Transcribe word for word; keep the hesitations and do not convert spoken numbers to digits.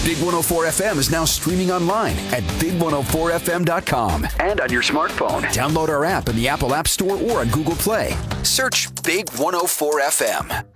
Big one oh four F M is now streaming online at big one oh four f m dot com and on your smartphone. Download our app in the Apple App Store or on Google Play. Search Big one oh four F M.